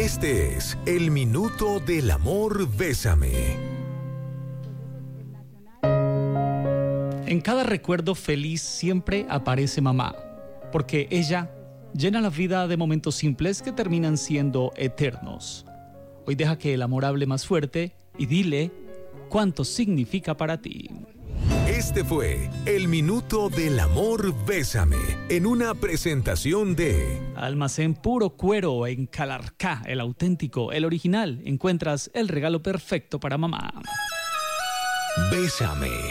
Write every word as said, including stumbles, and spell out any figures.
Este es el Minuto del Amor Bésame. En cada recuerdo feliz siempre aparece mamá, porque ella llena la vida de momentos simples que terminan siendo eternos. Hoy deja que el amor hable más fuerte y dile cuánto significa para ti. Este fue el Minuto del Amor Bésame, en una presentación de Almacén Puro Cuero en Calarcá, el auténtico, el original. Encuentras el regalo perfecto para mamá. Bésame.